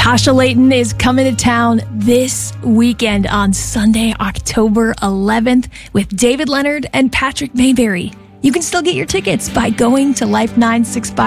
Tasha Layton is coming to town this weekend on Sunday, October 11th with David Leonard and Patrick Mayberry. You can still get your tickets by going to Life965.